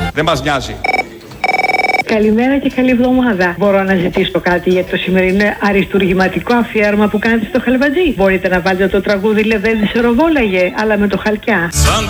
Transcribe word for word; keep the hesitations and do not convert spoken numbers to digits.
Δεν μας νοιάζει. Καλημέρα και καλή εβδομάδα. Μπορώ να ζητήσω κάτι για το σημερινό αριστουργηματικό αφιέρωμα που κάνετε στο Χαλβατζή? Μπορείτε να βάλετε το τραγούδι Λεβέντη σε ροβόλαγε, αλλά με το χαλκιά. Σαν